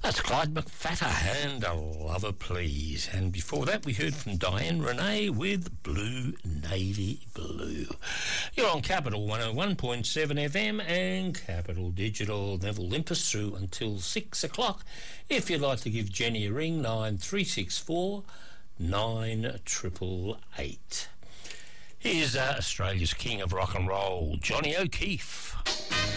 That's Clyde McFatter and A Lover Please. And before that, we heard from Diane Renee with Blue Navy Blue. You're on Capital 101.7 FM and Capital Digital. Neville Limpus through until 6 o'clock. If you'd like to give Jenny a ring, 9364 9888. Here's Australia's king of rock and roll, Johnny O'Keefe.